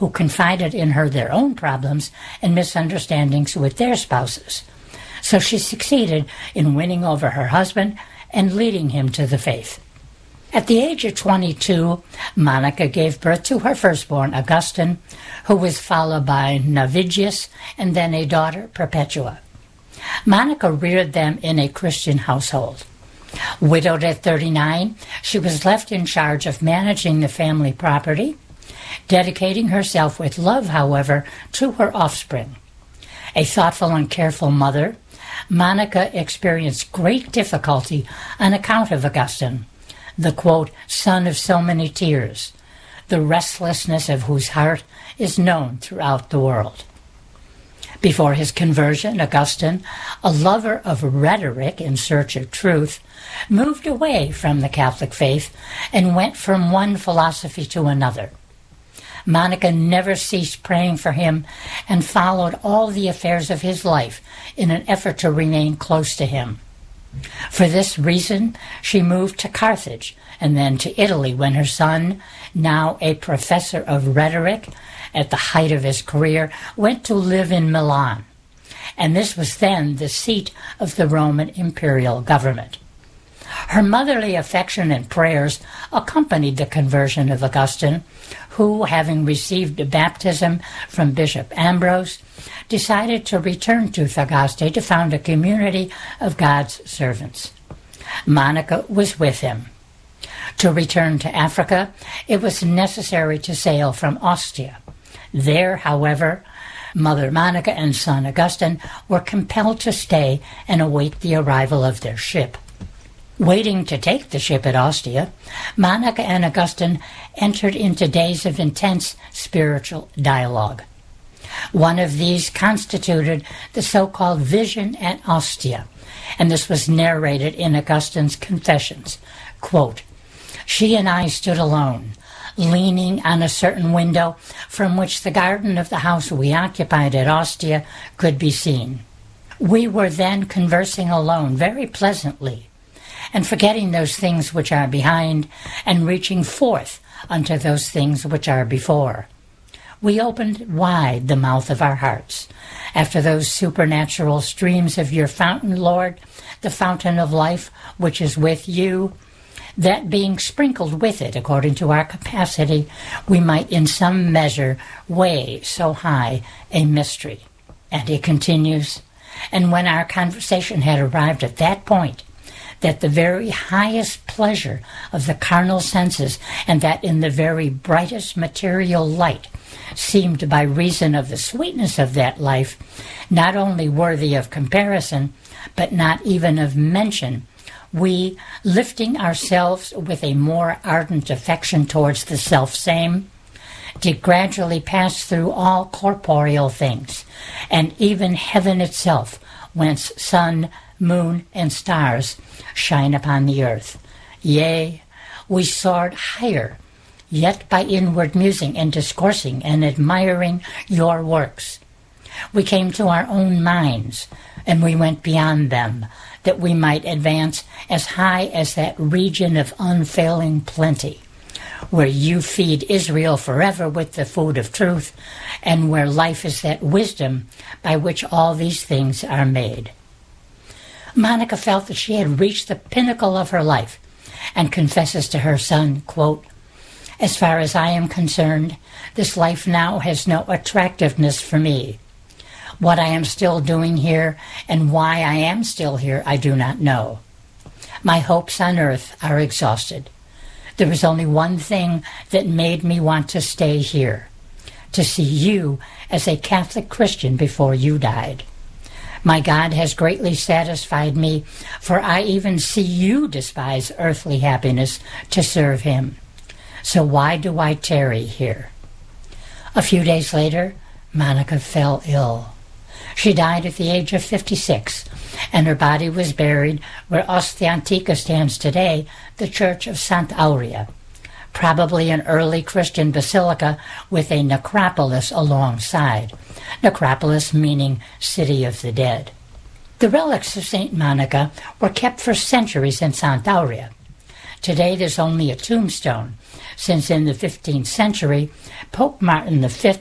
who confided in her their own problems and misunderstandings with their spouses. So she succeeded in winning over her husband and leading him to the faith. At the age of 22, Monica gave birth to her firstborn, Augustine, who was followed by Navigius and then a daughter, Perpetua. Monica reared them in a Christian household. Widowed at 39, she was left in charge of managing the family property, dedicating herself with love, however, to her offspring. A thoughtful and careful mother, Monica experienced great difficulty on account of Augustine, the, quote, son of so many tears, the restlessness of whose heart is known throughout the world. Before his conversion, Augustine, a lover of rhetoric in search of truth, moved away from the Catholic faith and went from one philosophy to another. Monica never ceased praying for him and followed all the affairs of his life in an effort to remain close to him. For this reason, she moved to Carthage and then to Italy when her son, now a professor of rhetoric at the height of his career, went to live in Milan. And this was then the seat of the Roman imperial government. Her motherly affection and prayers accompanied the conversion of Augustine, who, having received baptism from Bishop Ambrose, decided to return to Thagaste to found a community of God's servants. Monica was with him. To return to Africa, it was necessary to sail from Ostia. There, however, Mother Monica and son Augustine were compelled to stay and await the arrival of their ship. Waiting to take the ship at Ostia, Monica and Augustine entered into days of intense spiritual dialogue. One of these constituted the so-called vision at Ostia, and this was narrated in Augustine's Confessions. Quote, she and I stood alone, leaning on a certain window from which the garden of the house we occupied at Ostia could be seen. We were then conversing alone very pleasantly, and forgetting those things which are behind, and reaching forth unto those things which are before. We opened wide the mouth of our hearts, after those supernatural streams of your fountain, Lord, the fountain of life which is with you, that being sprinkled with it according to our capacity, we might in some measure weigh so high a mystery. And he continues, and when our conversation had arrived at that point, that the very highest pleasure of the carnal senses, and that in the very brightest material light, seemed by reason of the sweetness of that life, not only worthy of comparison, but not even of mention, we, lifting ourselves with a more ardent affection towards the self-same, did gradually pass through all corporeal things, and even heaven itself, whence sun, moon, and stars shine upon the earth. Yea, we soared higher, yet by inward musing and discoursing and admiring your works. We came to our own minds, and we went beyond them, that we might advance as high as that region of unfailing plenty, where you feed Israel forever with the food of truth, and where life is that wisdom by which all these things are made. Monica felt that she had reached the pinnacle of her life, and confesses to her son, quote, as far as I am concerned, this life now has no attractiveness for me. What I am still doing here and why I am still here, I do not know. My hopes on earth are exhausted. There is only one thing that made me want to stay here, to see you as a Catholic Christian before you died. My God has greatly satisfied me, for I even see you despise earthly happiness to serve him. So why do I tarry here? A few days later, Monica fell ill. She died at the age of 56, and her body was buried where Ostia Antica stands today, the Church of Santa Aurea, probably an early Christian basilica with a necropolis alongside, necropolis meaning city of the dead. The relics of St. Monica were kept for centuries in Santa Aurea. Today there's only a tombstone, since in the 15th century, Pope Martin V